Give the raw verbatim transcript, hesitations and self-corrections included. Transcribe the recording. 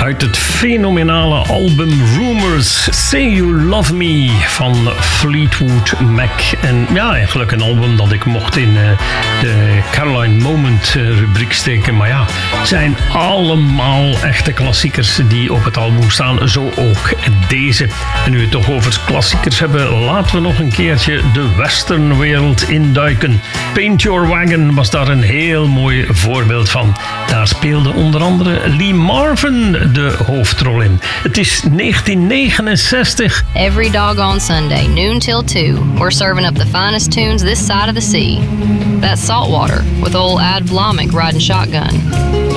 uit het fenomenale album Rumors, Say You Love Me van Fleetwood Mac. En ja, eigenlijk een album dat ik mocht in uh, de Caroline Moment uh, rubriek steken. Maar ja, het zijn allemaal echte klassiekers die op het album staan. Zo ook deze. En nu we het toch over klassiekers hebben, laten we nog een keertje de westernwereld induiken. Paint Your Wagon was daar een heel mooi voorbeeld van. Daar speelde onder andere Lee Marvin de hoofdrol in. Het is negentien negenenzestig. Every doggone Sunday, noon till two, we're serving up the finest tunes this side of the sea. That's Saltwater with old Ad Vlamic riding shotgun.